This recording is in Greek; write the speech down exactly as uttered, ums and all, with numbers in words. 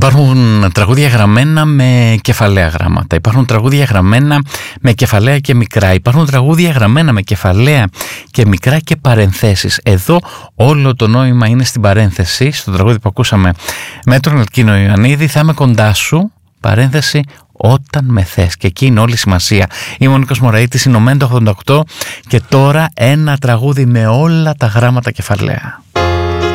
Υπάρχουν τραγούδια γραμμένα με κεφαλαία γράμματα, υπάρχουν τραγούδια γραμμένα με κεφαλαία και μικρά, υπάρχουν τραγούδια γραμμένα με κεφαλαία και μικρά και παρενθέσεις. Εδώ όλο το νόημα είναι στην παρένθεση, στο τραγούδι που ακούσαμε με τον Ελκίνο Ιωαννίδη, θα είμαι κοντά σου, παρένθεση, όταν με θες, και εκεί είναι όλη η σημασία. Είμαι ο Νίκος Μωραΐτης, είναι ο Μέντο ογδόντα οκτώ και τώρα ένα τραγούδι με όλα τα γράμματα κεφαλαία.